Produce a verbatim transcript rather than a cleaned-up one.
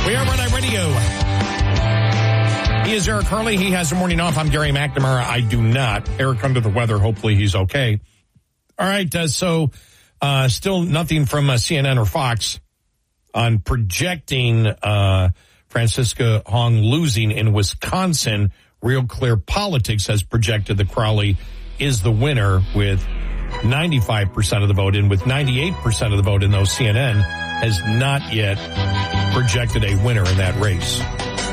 We are Red Eye Radio. He is Eric Hurley. He has a morning off. I'm Gary McNamara. I do not. Eric under the weather. Hopefully he's okay. All right. Uh, so uh, still nothing from uh, C N N or Fox on projecting uh, Francisca Hong losing in Wisconsin. Real Clear Politics has projected that Crowley is the winner with ninety-five percent of the vote, and with ninety-eight percent of the vote in those, C N N has not yet projected a winner in that race.